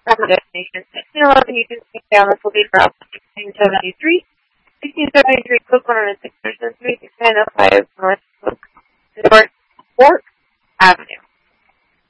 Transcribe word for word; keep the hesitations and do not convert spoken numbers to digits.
Proper destination. sixteen eleven Eugene Street, Dallas will be for sixteen seventy-three. sixteen seventy-three, Cook one oh six, three six nine oh five.